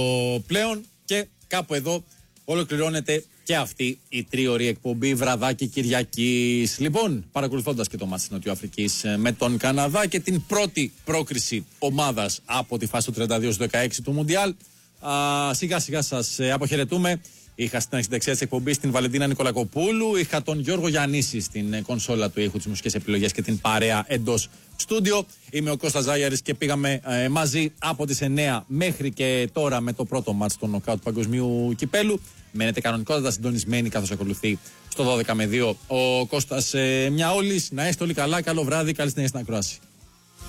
πλέον και κάπου εδώ ολοκληρώνεται και αυτή η τρίωρη εκπομπή βραδάκι Κυριακής. Λοιπόν, παρακολουθώντας και το μάτς της Νοτιοαφρικής με τον Καναδά και την πρώτη πρόκριση ομάδας από τη φάση του 32-16 του Μουντιάλ, σιγά σιγά σας αποχαιρετούμε. Είχα στην αρχιτεξία της εκπομπής την Βαλεντίνα Νικολακοπούλου, είχα τον Γιώργο Γιαννίση στην κονσόλα του ήχου, τις μουσικές επιλογές και την παρέα εντός στούντιο. Είμαι ο Κώστας Ζάγιαρης και πήγαμε μαζί από τις 9 μέχρι και τώρα με το πρώτο μάτς των νοκάουτ του Παγκοσμίου Κυπέλου. Μένετε κανονικότατα συντονισμένοι καθώς ακολουθεί στο 12 με 2 ο Κώστας Μιαόλης. Να είστε όλοι καλά, καλό βράδυ, καλή συνέχεια στην ακρόαση.